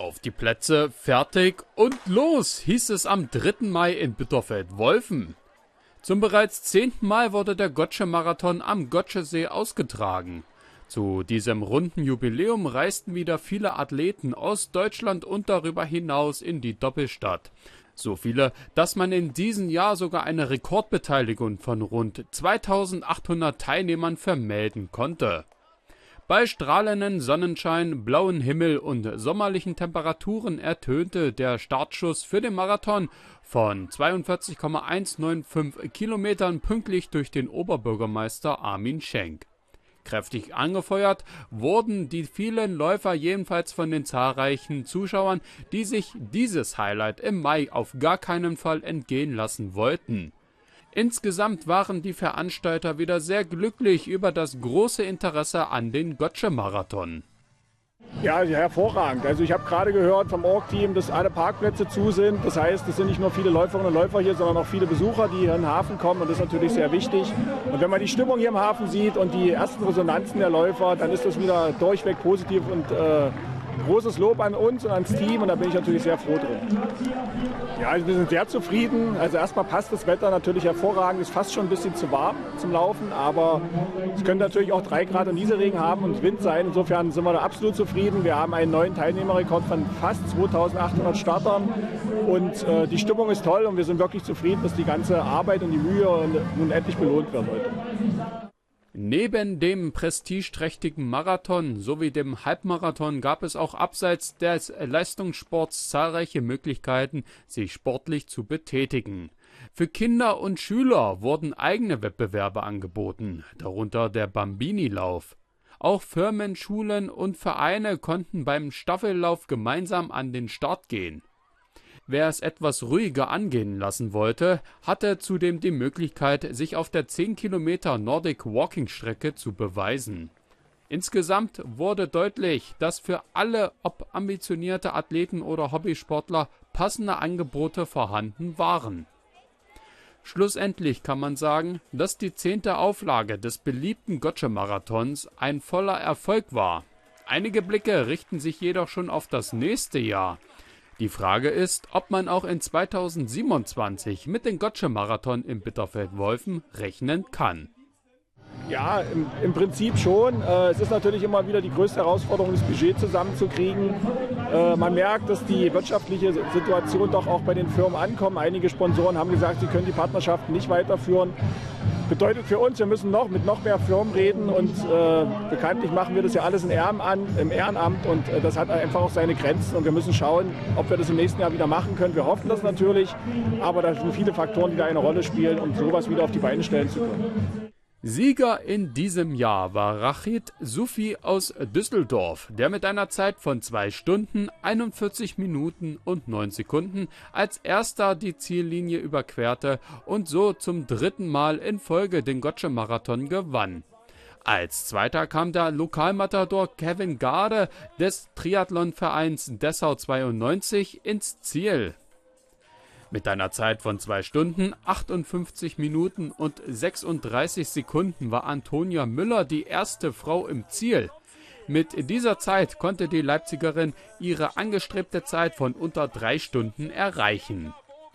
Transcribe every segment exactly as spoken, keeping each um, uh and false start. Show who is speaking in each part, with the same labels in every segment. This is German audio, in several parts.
Speaker 1: Auf die Plätze, fertig und los, hieß es am dritten Mai in Bitterfeld-Wolfen. Zum bereits zehnten Mal wurde der Gotsche-Marathon am Gotschesee ausgetragen. Zu diesem runden Jubiläum reisten wieder viele Athleten aus Deutschland und darüber hinaus in die Doppelstadt. So viele, dass man in diesem Jahr sogar eine Rekordbeteiligung von rund zweitausendachthundert Teilnehmern vermelden konnte. Bei strahlendem Sonnenschein, blauem Himmel und sommerlichen Temperaturen ertönte der Startschuss für den Marathon von zweiundvierzig Komma hundertfünfundneunzig Kilometern pünktlich durch den Oberbürgermeister Armin Schenk. Kräftig angefeuert wurden die vielen Läufer jedenfalls von den zahlreichen Zuschauern, die sich dieses Highlight im Mai auf gar keinen Fall entgehen lassen wollten. Insgesamt waren die Veranstalter wieder sehr glücklich über das große Interesse an den Gotsche-Marathon.
Speaker 2: Ja, hervorragend. Also ich habe gerade gehört vom Org-Team, dass alle Parkplätze zu sind. Das heißt, es sind nicht nur viele Läuferinnen und Läufer hier, sondern auch viele Besucher, die hier in den Hafen kommen. Und das ist natürlich sehr wichtig. Und wenn man die Stimmung hier im Hafen sieht und die ersten Resonanzen der Läufer, dann ist das wieder durchweg positiv und äh, großes Lob an uns und ans Team. Und da bin ich natürlich sehr froh drin. Ja, also wir sind sehr zufrieden. Also erstmal passt das Wetter natürlich hervorragend. Ist fast schon ein bisschen zu warm zum Laufen, aber es können natürlich auch drei Grad und Nieselregen haben und Wind sein. Insofern sind wir da absolut zufrieden. Wir haben einen neuen Teilnehmerrekord von fast zweitausendachthundert Startern und äh, die Stimmung ist toll und wir sind wirklich zufrieden, dass die ganze Arbeit und die Mühe nun endlich belohnt wird heute.
Speaker 1: Neben dem prestigeträchtigen Marathon sowie dem Halbmarathon gab es auch abseits des Leistungssports zahlreiche Möglichkeiten, sich sportlich zu betätigen. Für Kinder und Schüler wurden eigene Wettbewerbe angeboten, darunter der Bambini-Lauf. Auch Firmen, Schulen und Vereine konnten beim Staffellauf gemeinsam an den Start gehen. Wer es etwas ruhiger angehen lassen wollte, hatte zudem die Möglichkeit, sich auf der zehn Kilometer Nordic Walking Strecke zu beweisen. Insgesamt wurde deutlich, dass für alle, ob ambitionierte Athleten oder Hobbysportler, passende Angebote vorhanden waren. Schlussendlich kann man sagen, dass die zehnte Auflage des beliebten Gotsche-Marathons ein voller Erfolg war. Einige Blicke richten sich jedoch schon auf das nächste Jahr. Die Frage ist, ob man auch in zweitausendsiebenundzwanzig mit dem Gotsche-Marathon in Bitterfeld-Wolfen rechnen kann.
Speaker 2: Ja, im, im Prinzip schon. Äh, es ist natürlich immer wieder die größte Herausforderung, das Budget zusammenzukriegen. Äh, man merkt, dass die wirtschaftliche Situation doch auch bei den Firmen ankommt. Einige Sponsoren haben gesagt, sie können die Partnerschaften nicht weiterführen. Bedeutet für uns, wir müssen noch mit noch mehr Firmen reden und äh, bekanntlich machen wir das ja alles im Ehrenamt, im Ehrenamt und äh, das hat einfach auch seine Grenzen und wir müssen schauen, ob wir das im nächsten Jahr wieder machen können. Wir hoffen das natürlich, aber da sind viele Faktoren, die da eine Rolle spielen, um sowas wieder auf die Beine stellen zu können.
Speaker 1: Sieger in diesem Jahr war Rachid Sufi aus Düsseldorf, der mit einer Zeit von zwei Stunden, einundvierzig Minuten und neun Sekunden als erster die Ziellinie überquerte und so zum dritten Mal in Folge den Gotsche-Marathon gewann. Als zweiter kam der Lokalmatador Kevin Garde des Triathlonvereins Dessau zweiundneunzig ins Ziel. Mit einer Zeit von zwei Stunden, achtundfünfzig Minuten und sechsunddreißig Sekunden war Antonia Müller die erste Frau im Ziel. Mit dieser Zeit konnte die Leipzigerin ihre angestrebte Zeit von unter drei Stunden erreichen.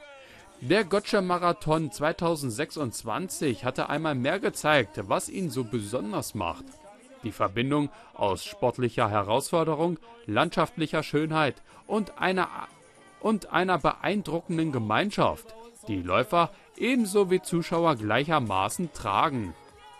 Speaker 1: Der Gotsche-Marathon zweitausendsechsundzwanzig hatte einmal mehr gezeigt, was ihn so besonders macht. Die Verbindung aus sportlicher Herausforderung, landschaftlicher Schönheit und einer und einer beeindruckenden Gemeinschaft, die Läufer ebenso wie Zuschauer gleichermaßen tragen.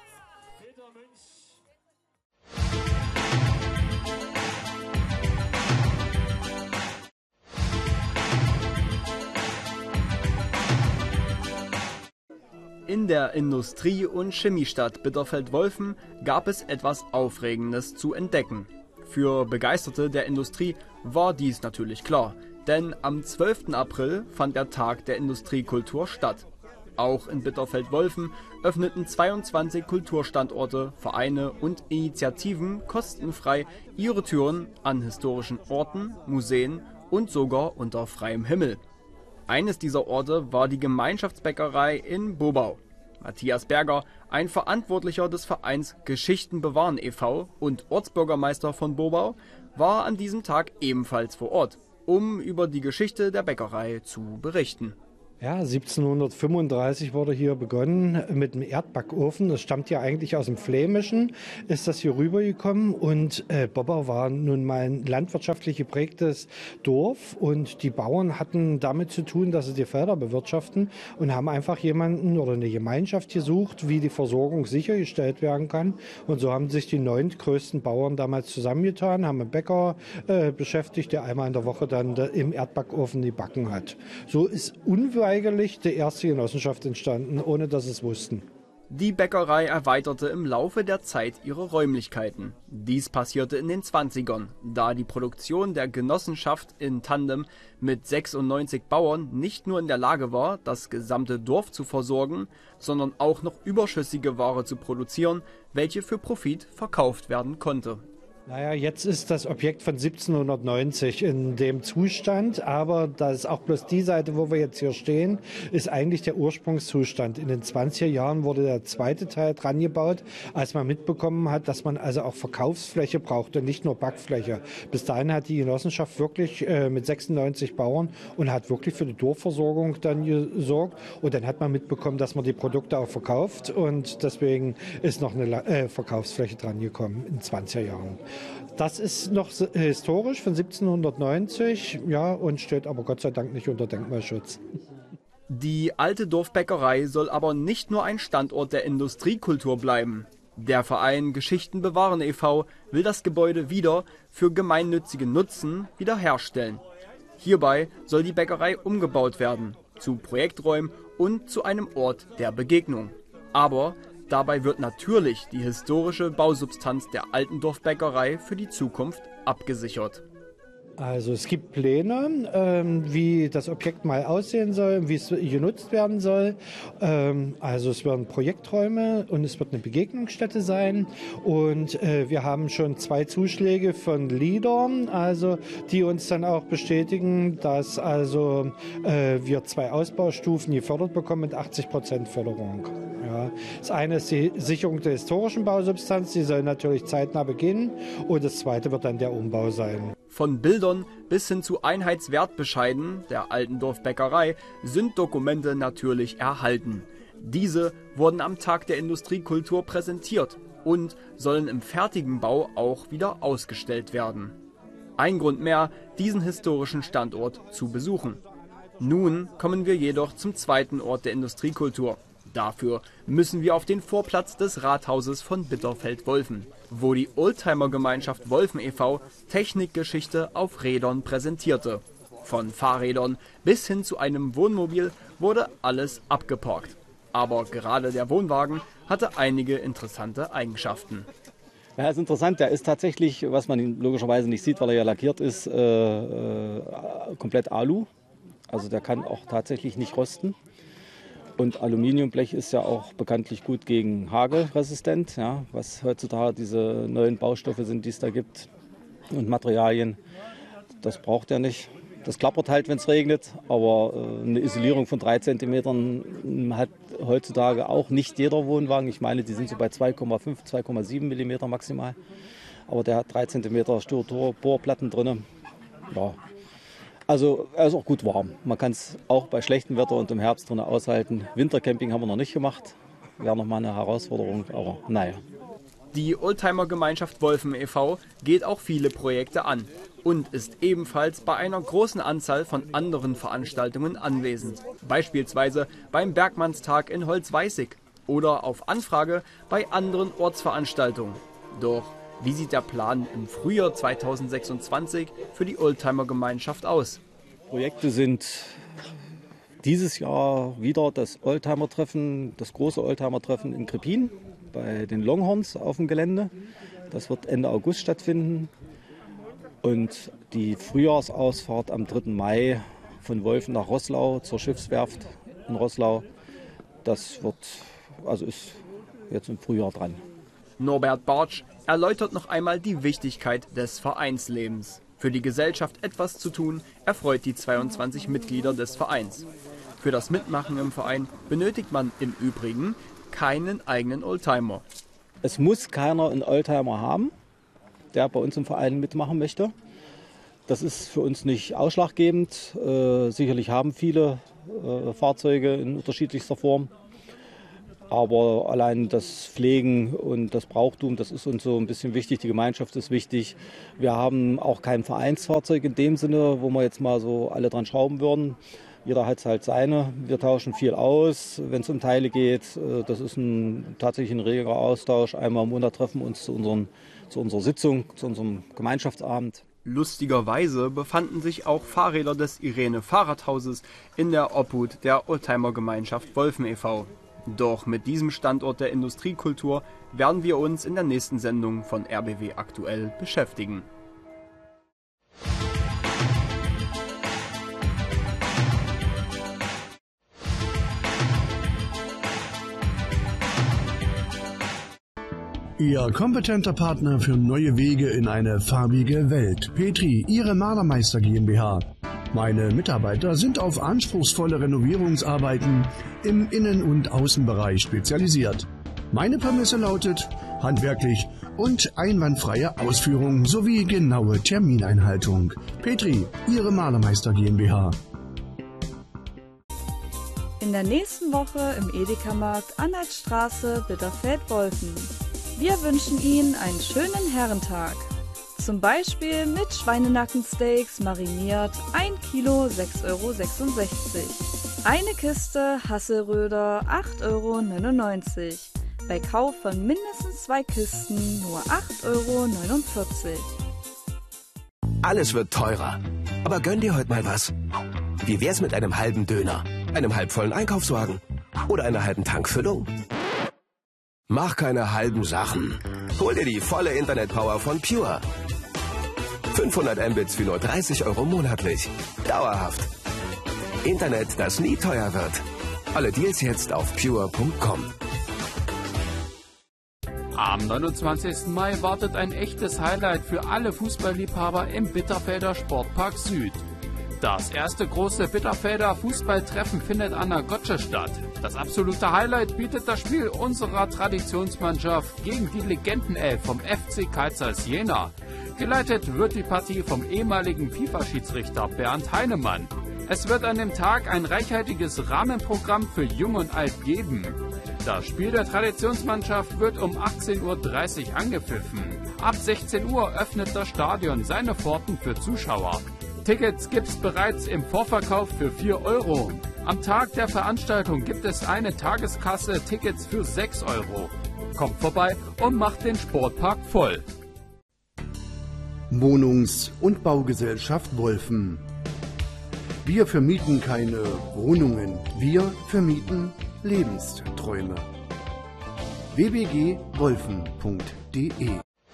Speaker 3: In der Industrie- und Chemiestadt Bitterfeld-Wolfen gab es etwas Aufregendes zu entdecken. Für Begeisterte der Industrie war dies natürlich klar. Denn am zwölften April fand der Tag der Industriekultur statt. Auch in Bitterfeld-Wolfen öffneten zweiundzwanzig Kulturstandorte, Vereine und Initiativen kostenfrei ihre Türen an historischen Orten, Museen und sogar unter freiem Himmel. Eines dieser Orte war die Gemeinschaftsbäckerei in Bobau. Matthias Berger, ein Verantwortlicher des Vereins Geschichten bewahren e V und Ortsbürgermeister von Bobau, war an diesem Tag ebenfalls vor Ort, um über die Geschichte der Bäckerei zu berichten.
Speaker 4: Ja, siebzehnhundertfünfunddreißig wurde hier begonnen mit dem Erdbackofen. Das stammt ja eigentlich aus dem Flämischen, ist das hier rübergekommen. Und äh, Bobbau war nun mal ein landwirtschaftlich geprägtes Dorf. Und die Bauern hatten damit zu tun, dass sie die Felder bewirtschaften und haben einfach jemanden oder eine Gemeinschaft gesucht, wie die Versorgung sichergestellt werden kann. Und so haben sich die neun größten Bauern damals zusammengetan, haben einen Bäcker äh, beschäftigt, der einmal in der Woche dann im Erdbackofen die Backen hat. So ist unweigerlich eigentlich die erste Genossenschaft entstanden, ohne dass es wussten.
Speaker 3: Die Bäckerei erweiterte im Laufe der Zeit ihre Räumlichkeiten. Dies passierte in den zwanzigern, da die Produktion der Genossenschaft in Tandem mit sechsundneunzig Bauern nicht nur in der Lage war, das gesamte Dorf zu versorgen, sondern auch noch überschüssige Ware zu produzieren, welche für Profit verkauft werden konnte.
Speaker 4: Naja, jetzt ist das Objekt von siebzehnhundertneunzig in dem Zustand, aber das ist auch bloß die Seite, wo wir jetzt hier stehen, ist eigentlich der Ursprungszustand. In den zwanziger Jahren wurde der zweite Teil dran gebaut, als man mitbekommen hat, dass man also auch Verkaufsfläche braucht und nicht nur Backfläche. Bis dahin hat die Genossenschaft wirklich äh, mit sechsundneunzig Bauern und hat wirklich für die Dorfversorgung dann gesorgt. Und dann hat man mitbekommen, dass man die Produkte auch verkauft und deswegen ist noch eine äh, Verkaufsfläche dran gekommen in den zwanziger Jahren. Das ist noch historisch von siebzehnhundertneunzig, ja, und steht aber Gott sei Dank nicht unter Denkmalschutz.
Speaker 3: Die alte Dorfbäckerei soll aber nicht nur ein Standort der Industriekultur bleiben. Der Verein Geschichten bewahren e V will das Gebäude wieder für gemeinnützigen Nutzen wiederherstellen. Hierbei soll die Bäckerei umgebaut werden, zu Projekträumen und zu einem Ort der Begegnung. Aber dabei wird natürlich die historische Bausubstanz der alten Dorfbäckerei für die Zukunft abgesichert.
Speaker 4: Also es gibt Pläne, ähm, wie das Objekt mal aussehen soll, wie es genutzt werden soll. Ähm, also es werden Projekträume und es wird eine Begegnungsstätte sein. Und äh, wir haben schon zwei Zuschläge von Leadern, also die uns dann auch bestätigen, dass also äh, wir zwei Ausbaustufen gefördert bekommen mit achtzig Prozent Förderung. Ja. Das eine ist die Sicherung der historischen Bausubstanz, die soll natürlich zeitnah beginnen. Und das zweite wird dann der Umbau sein.
Speaker 3: Von Bildern bis hin zu Einheitswertbescheiden der alten Dorfbäckerei sind Dokumente natürlich erhalten. Diese wurden am Tag der Industriekultur präsentiert und sollen im fertigen Bau auch wieder ausgestellt werden. Ein Grund mehr, diesen historischen Standort zu besuchen. Nun kommen wir jedoch zum zweiten Ort der Industriekultur. Dafür müssen wir auf den Vorplatz des Rathauses von Bitterfeld-Wolfen, wo die Oldtimer-Gemeinschaft Wolfen e V Technikgeschichte auf Rädern präsentierte. Von Fahrrädern bis hin zu einem Wohnmobil wurde alles abgeparkt. Aber gerade der Wohnwagen hatte einige interessante Eigenschaften.
Speaker 5: Ja, ist interessant. Der ist tatsächlich, was man logischerweise nicht sieht, weil er ja lackiert ist, äh, äh, komplett Alu. Also der kann auch tatsächlich nicht rosten. Und Aluminiumblech ist ja auch bekanntlich gut gegen Hagel resistent, ja, was heutzutage diese neuen Baustoffe sind, die es da gibt und Materialien. Das braucht er nicht. Das klappert halt, wenn es regnet, aber äh, eine Isolierung von drei Zentimetern hat heutzutage auch nicht jeder Wohnwagen. Ich meine, die sind so bei zwei Komma fünf, zwei Komma sieben Millimeter maximal. Aber der hat drei Zentimeter Styropor-Bohrplatten drin. Ja. Also er ist auch gut warm. Man kann es auch bei schlechtem Wetter und im Herbst drinnen aushalten. Wintercamping haben wir noch nicht gemacht. Wäre nochmal eine Herausforderung, aber naja.
Speaker 3: Die Oldtimer-Gemeinschaft Wolfen e V geht auch viele Projekte an und ist ebenfalls bei einer großen Anzahl von anderen Veranstaltungen anwesend. Beispielsweise beim Bergmannstag in Holzweißig oder auf Anfrage bei anderen Ortsveranstaltungen. Doch wie sieht der Plan im Frühjahr zweitausendsechsundzwanzig für die Oldtimer-Gemeinschaft aus?
Speaker 5: Projekte sind dieses Jahr wieder das Oldtimer-Treffen, das große Oldtimer-Treffen in Krepin bei den Longhorns auf dem Gelände. Das wird Ende August stattfinden. Und die Frühjahrsausfahrt am dritten Mai von Wolfen nach Roßlau zur Schiffswerft in Roßlau, das wird, also ist jetzt im Frühjahr dran.
Speaker 3: Norbert Bartsch erläutert noch einmal die Wichtigkeit des Vereinslebens. Für die Gesellschaft etwas zu tun, erfreut die zweiundzwanzig Mitglieder des Vereins. Für das Mitmachen im Verein benötigt man im Übrigen keinen eigenen Oldtimer.
Speaker 5: Es muss keiner einen Oldtimer haben. der bei uns im Verein mitmachen möchte. Das ist für uns nicht ausschlaggebend. Äh, sicherlich haben viele äh, Fahrzeuge in unterschiedlichster Form. Aber allein das Pflegen und das Brauchtum, das ist uns so ein bisschen wichtig. Die Gemeinschaft ist wichtig. Wir haben auch kein Vereinsfahrzeug in dem Sinne, wo wir jetzt mal so alle dran schrauben würden. Jeder hat halt seine. Wir tauschen viel aus, wenn es um Teile geht. Das ist ein, tatsächlich ein reger Austausch. Einmal im Monat treffen wir uns zu, unseren, zu unserer Sitzung, zu unserem Gemeinschaftsabend.
Speaker 3: Lustigerweise befanden sich auch Fahrräder des Irene Fahrradhauses in der Obhut der Oldtimer-Gemeinschaft Wolfen e V Doch mit diesem Standort der Industriekultur werden wir uns in der nächsten Sendung von R B W aktuell beschäftigen.
Speaker 6: Ihr kompetenter Partner für neue Wege in eine farbige Welt. Petri, Ihre Malermeister GmbH. Meine Mitarbeiter sind auf anspruchsvolle Renovierungsarbeiten im Innen- und Außenbereich spezialisiert. Meine Prämisse lautet handwerklich und einwandfreie Ausführung sowie genaue Termineinhaltung. Petri, Ihre Malermeister GmbH.
Speaker 7: In der nächsten Woche im Edeka-Markt Anhaltstraße, Bitterfeld-Wolfen. Wir wünschen Ihnen einen schönen Herrentag. Zum Beispiel mit Schweinenackensteaks mariniert, ein Kilo sechs Euro sechsundsechzig. Eine Kiste Hasselröder acht Euro neunundneunzig. Bei Kauf von mindestens zwei Kisten nur acht Euro neunundvierzig.
Speaker 8: Alles wird teurer. Aber gönn dir heute mal was. Wie wär's mit einem halben Döner, einem halbvollen Einkaufswagen oder einer halben Tankfüllung? Mach keine halben Sachen. Hol dir die volle Internetpower von Pure. fünfhundert Mbits für nur dreißig Euro monatlich. Dauerhaft. Internet, das nie teuer wird. Alle Deals jetzt auf pure punkt com.
Speaker 1: Am neunundzwanzigsten Mai wartet ein echtes Highlight für alle Fußballliebhaber im Bitterfelder Sportpark Süd. Das erste große Bitterfelder Fußballtreffen findet an der Gotsche statt. Das absolute Highlight bietet das Spiel unserer Traditionsmannschaft gegen die Legendenelf vom F C Carl Zeiss Jena. Geleitet wird die Partie vom ehemaligen FIFA-Schiedsrichter Bernd Heinemann. Es wird an dem Tag ein reichhaltiges Rahmenprogramm für Jung und Alt geben. Das Spiel der Traditionsmannschaft wird um achtzehn Uhr dreißig angepfiffen. Ab sechzehn Uhr öffnet das Stadion seine Pforten für Zuschauer. Tickets gibt's bereits im Vorverkauf für vier Euro. Am Tag der Veranstaltung gibt es eine Tageskasse Tickets für sechs Euro. Kommt vorbei und macht den Sportpark voll.
Speaker 6: Wohnungs- und Baugesellschaft Wolfen. Wir vermieten keine Wohnungen, wir vermieten Lebensträume. w b g wolfen punkt d e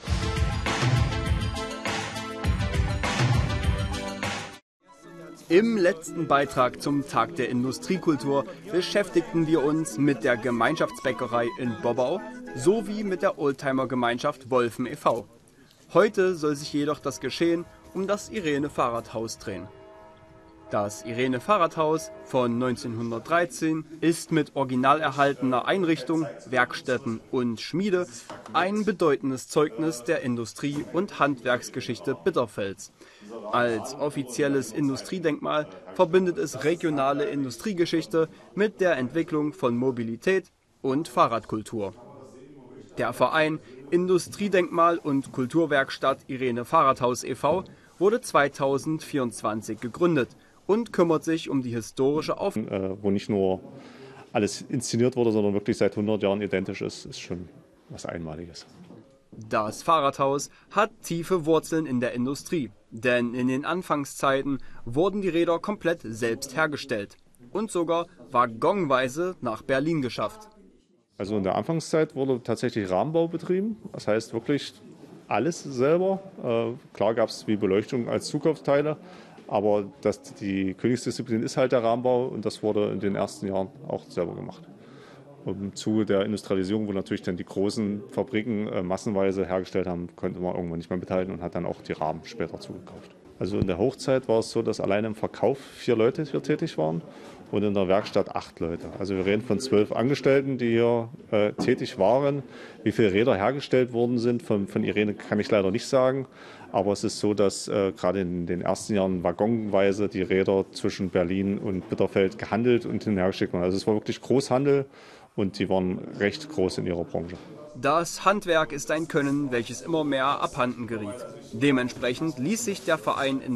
Speaker 3: Im letzten Beitrag zum Tag der Industriekultur beschäftigten wir uns mit der Gemeinschaftsbäckerei in Bobbau sowie mit der Oldtimer-Gemeinschaft Wolfen e V Heute soll sich jedoch das Geschehen um das Irene Fahrradhaus drehen. Das Irene Fahrradhaus von neunzehnhundertdreizehn ist mit original erhaltener Einrichtung, Werkstätten und Schmiede ein bedeutendes Zeugnis der Industrie- und Handwerksgeschichte Bitterfelds. Als offizielles Industriedenkmal verbindet es regionale Industriegeschichte mit der Entwicklung von Mobilität und Fahrradkultur. Der Verein Industriedenkmal und Kulturwerkstatt Irene Fahrradhaus e V wurde zweitausendvierundzwanzig gegründet und kümmert sich um die historische Aufnahme.
Speaker 9: Äh, wo nicht nur alles inszeniert wurde, sondern wirklich seit hundert Jahren identisch ist, ist schon was Einmaliges.
Speaker 3: Das Fahrradhaus hat tiefe Wurzeln in der Industrie, denn in den Anfangszeiten wurden die Räder komplett selbst hergestellt und sogar waggonweise nach Berlin geschafft.
Speaker 9: Also in der Anfangszeit wurde tatsächlich Rahmenbau betrieben, das heißt wirklich alles selber. Äh, klar gab es wie Beleuchtung als Zukaufsteile, aber das, die Königsdisziplin ist halt der Rahmenbau und das wurde in den ersten Jahren auch selber gemacht. Und im Zuge der Industrialisierung, wo natürlich dann die großen Fabriken äh, massenweise hergestellt haben, konnte man irgendwann nicht mehr mithalten und hat dann auch die Rahmen später zugekauft. Also in der Hochzeit war es so, dass allein im Verkauf vier Leute hier tätig waren und in der Werkstatt acht Leute. Also wir reden von zwölf Angestellten, die hier äh, tätig waren. Wie viele Räder hergestellt worden sind von, von Irene, kann ich leider nicht sagen. Aber es ist so, dass äh, gerade in den ersten Jahren waggonweise die Räder zwischen Berlin und Bitterfeld gehandelt und hinhergeschickt wurden. Also es war wirklich Großhandel und die waren recht groß in ihrer Branche.
Speaker 3: Das Handwerk ist ein Können, welches immer mehr abhanden geriet. Dementsprechend ließ sich der Verein in